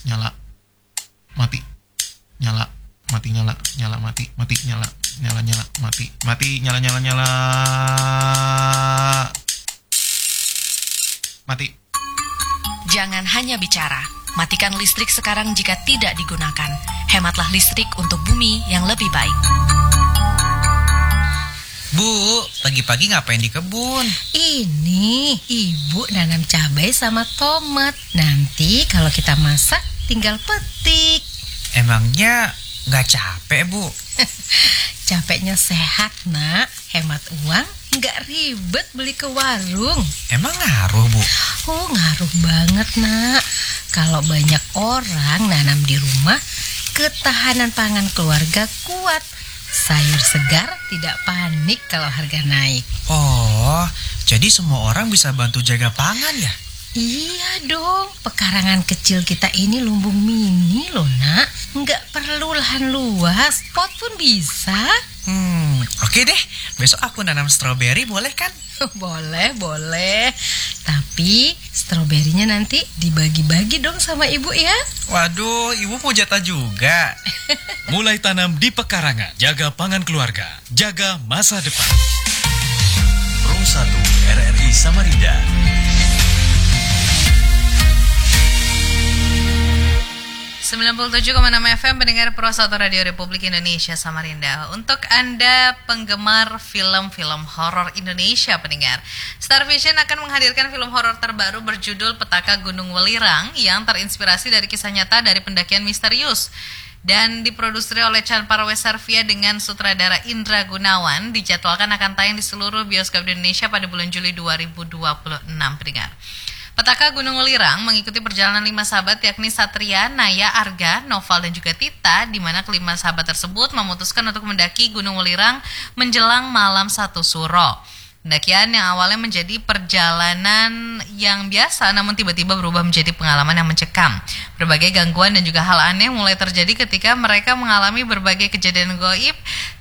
nyala, mati, nyala, mati, nyala, nyala, mati, mati, nyala, nyala, nyala, mati, mati, nyala, nyala, nyala, mati. Jangan hanya bicara, matikan listrik sekarang jika tidak digunakan. Hematlah listrik untuk bumi yang lebih baik. Bu, pagi-pagi ngapain di kebun? Ini ibu nanam cabai sama tomat. Nanti kalau kita masak tinggal petik. Emangnya nggak capek, Bu? Capeknya sehat, nak. Hemat uang, nggak ribet beli ke warung. Emang ngaruh, Bu? Oh, ngaruh banget, nak. Kalau banyak orang nanam di rumah, ketahanan pangan keluarga kuat. Sayur segar tidak panik kalau harga naik. Oh, jadi semua orang bisa bantu jaga pangan ya? Iya dong, pekarangan kecil kita ini lumbung mini loh, nak. Nggak perlu lahan luas, pot pun bisa. Oke deh, besok aku nanam stroberi boleh kan? Boleh, boleh. Tapi stroberinya nanti dibagi-bagi dong sama ibu ya. Waduh, ibu mau jatah juga. Mulai tanam di pekarangan, jaga pangan keluarga, jaga masa depan. Pro 1 RRI Samarinda. .6 FM pendengar Pro 1 Radio Republik Indonesia Samarinda. Untuk Anda penggemar film-film horor Indonesia pendengar, Star Vision akan menghadirkan film horor terbaru berjudul Petaka Gunung Welirang yang terinspirasi dari kisah nyata dari pendakian misterius dan diproduksi oleh Chan Parwesarvia dengan sutradara Indra Gunawan. Dijadwalkan akan tayang di seluruh bioskop di Indonesia pada bulan Juli 2026 pendengar. Petaka Gunung Welirang mengikuti perjalanan 5 sahabat yakni Satria, Naya, Arga, Noval, dan juga Tita, di mana kelima sahabat tersebut memutuskan untuk mendaki Gunung Welirang menjelang malam 1 Suro. Pendakian yang awalnya menjadi perjalanan yang biasa namun tiba-tiba berubah menjadi pengalaman yang mencekam. Berbagai gangguan dan juga hal aneh mulai terjadi ketika mereka mengalami berbagai kejadian gaib